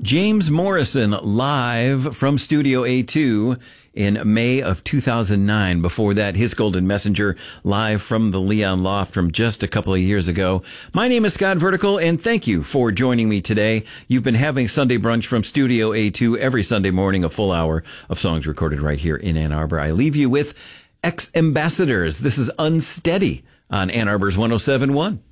James Morrison live from Studio A2 in May of 2009. Before that, His Golden Messenger live from the Leon Loft from just a couple of years ago. My name is Scott Vertical, and thank you for joining me today. You've been having Sunday Brunch from Studio A2 every Sunday morning, a full hour of songs recorded right here in Ann Arbor. I leave you with Ex-Ambassadors. This is Unsteady on Ann Arbor's 107.1.